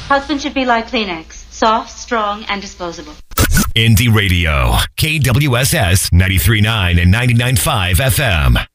Husband should be like Kleenex. Soft, strong, and disposable. Indie Radio. KWSS 93.9 and 99.5 FM.